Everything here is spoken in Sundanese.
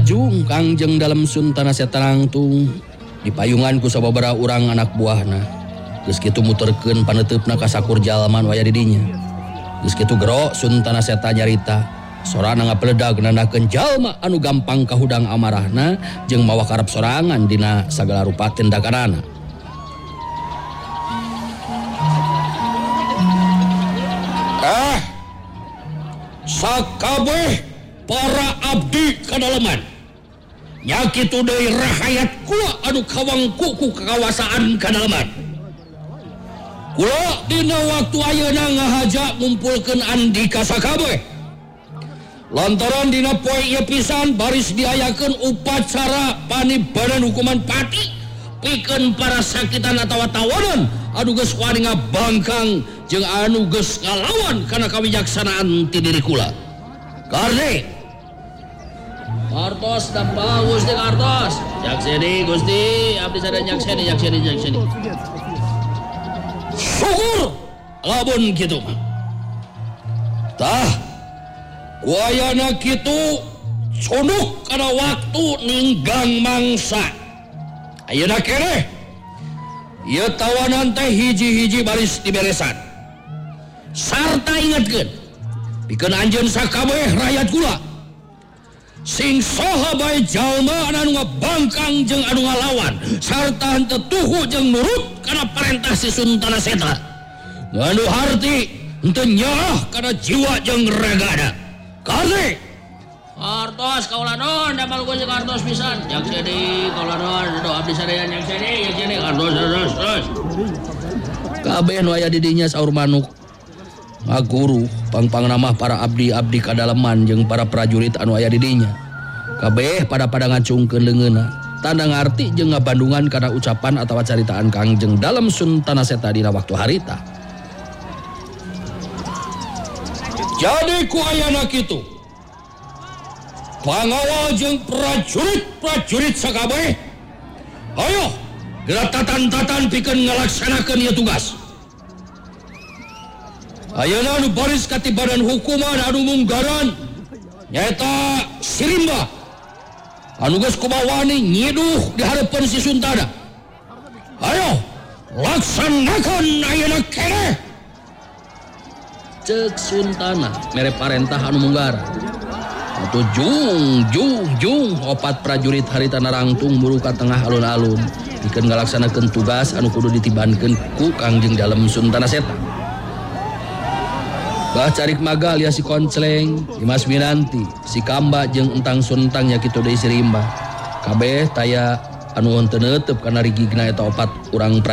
Jung Kangjeng dalam Suntana Seta Langtung dipayungan ku sababaraha urang anak buahna. Geus kitu muterkeun paneteupna ka sakur jalman waya di dinya. Geus kitu gero Suntana Seta nyarita sorana ngapeledag nandakeun jalma anu gampang kahudang amarahna jeung mawa karep sorangan dina sagala rupa tindakanana. Sakabeh para abdi kadalaman nya kitu deui rahayat kula anu kawangku ku kakawasaan kadalaman. Kula dina waktu ayeuna ngahaja ngumpulkeun andika sakabeh lantaran dina poe ieu pisan baris diayakeun upacara panibadan hukuman pati pikeun para sakitan atawa tawanan anu geus wani ngabangkang jeung anu geus ngalawan kana kawijaksanaan ti diri kula. Karne Kartos dampang Gusti Kartos. Jakseni Gusti, abdi sadaya jakseni. Syukur lamun kitu mah. Tah kuayana kitu cunuk kana waktu ninggang mangsa. Ayeuna keneh ieu tawanan teh hiji-hiji baris diberesan. Sarta ingatkeun pikeun anjeun sakabeh rakyat kula sing saha bae jalma anu ngabangkang jeung anu ngalawan sarta henteu tuhu jeung nurut kana parentah si Suntana Seta nganu harti henteu nyaah kana jiwa jeung ragana. Karne Kartos kaula non damal Gusti Kartos pisan jakseni kaula non do abdi sadaya jakseni Kartos kabeh nu aya di dinya saur manuk ngaguru pang nama para abdi-abdi kadalaman jeung para prajurit anu aya di dinya kabeh pada ngacungkeun leungeunna tanda ngarti jeung ngabandungan kana ucapan atawa caritaan Kangjeng dalam Suntana Seta dina waktu harita. Jadi ku ayana kitu pangawal jeung prajurit sakabeh ayo gerak tatan-tatan pikeun ngalaksanakeun ieu tugas. Ayeuna anu baris kati badan hukuman anu munggaran nyaeta Sirimba anu geus kumawani nyiduh di hareupeun si Suntana. Ayo laksanakeun ayeuna keneh ceuk Suntana mere parentah anu munggaran. Atuh jung opat prajurit harita narangtung buru ka tengah alun-alun pikeun ngalaksanakeun tugas anu kudu ditibankeun ku Kangjeng dalam Suntana Seta. Bah carik maga alias si Koncleng, si Mas Minanti, si Kamba jeung entang Suntang nya kitu deui si Rimba. Kabeh taya anu henteu neuteup kana rigigna eta opat urang